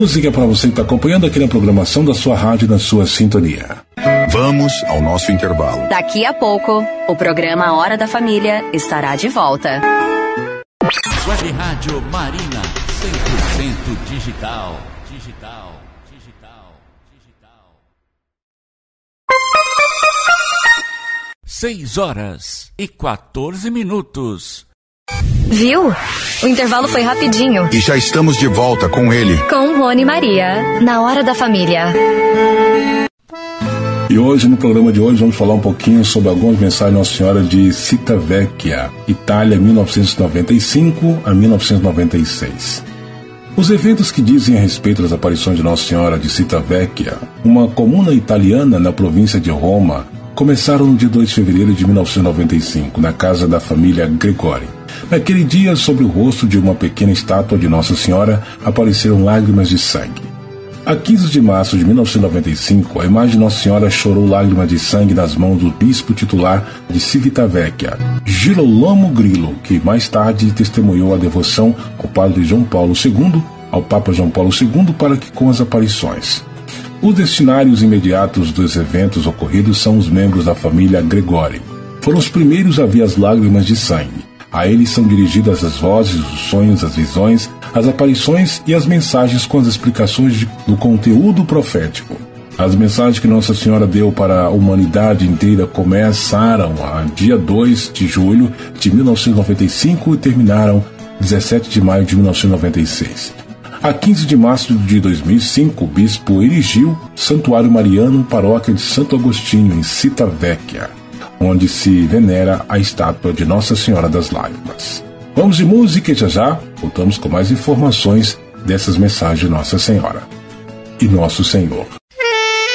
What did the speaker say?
Música para você que está acompanhando aqui na programação da sua rádio, na sua sintonia. Vamos ao nosso intervalo. Daqui a pouco, o programa Hora da Família estará de volta. Web Rádio Marina, 100% digital. 6h14. Viu? O intervalo foi rapidinho. E já estamos de volta com ele. Com Rony e Maria, na Hora da Família. E hoje, no programa de hoje, vamos falar um pouquinho sobre algumas mensagens de Nossa Senhora de Civitavecchia, Itália, 1995 a 1996. Os eventos que dizem a respeito das aparições de Nossa Senhora de Civitavecchia, uma comuna italiana na província de Roma, começaram no dia 2 de fevereiro de 1995, na casa da família Gregori. Naquele dia, sobre o rosto de uma pequena estátua de Nossa Senhora, apareceram lágrimas de sangue. A 15 de março de 1995, a imagem de Nossa Senhora chorou lágrimas de sangue nas mãos do bispo titular de Civitavecchia, Girolamo Grillo, que mais tarde testemunhou a devoção ao padre João Paulo II, ao Papa João Paulo II, para que com as aparições. Os destinários imediatos dos eventos ocorridos são os membros da família Gregori. Foram os primeiros a ver as lágrimas de sangue. A eles são dirigidas as vozes, os sonhos, as visões, as aparições e as mensagens com as explicações do conteúdo profético. As mensagens que Nossa Senhora deu para a humanidade inteira começaram a dia 2 de julho de 1995 e terminaram 17 de maio de 1996. A 15 de março de 2005, o bispo erigiu Santuário Mariano, paróquia de Santo Agostinho, em Civitavecchia, onde se venera a estátua de Nossa Senhora das Lágrimas. Vamos de música e já voltamos com mais informações dessas mensagens de Nossa Senhora e Nosso Senhor.